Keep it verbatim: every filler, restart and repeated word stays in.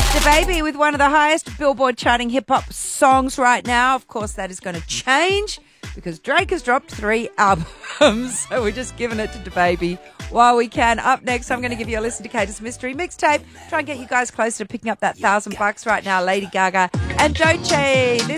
DaBaby with one of the highest Billboard charting hip-hop songs right now. Of course, that is going to change because Drake has dropped three albums. So we're just giving it to DaBaby while we can. Up next, I'm going to give you a listen to Katie's Mystery Mixtape. Try and get you guys closer to picking up that thousand bucks right now. Lady Gaga and Doechii. This